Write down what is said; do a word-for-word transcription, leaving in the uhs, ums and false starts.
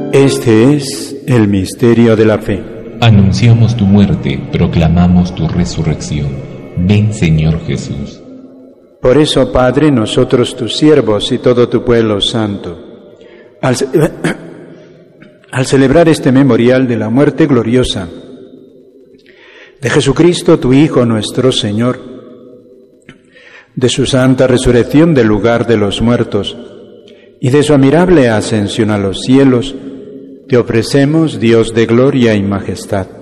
Este es el misterio de la fe. Anunciamos tu muerte, proclamamos tu resurrección. Ven, Señor Jesús. Por eso, Padre, nosotros tus siervos y todo tu pueblo santo, al, ce- al celebrar este memorial de la muerte gloriosa de Jesucristo, tu Hijo nuestro Señor, de su santa resurrección del lugar de los muertos y de su admirable ascensión a los cielos, te ofrecemos, Dios de gloria y majestad,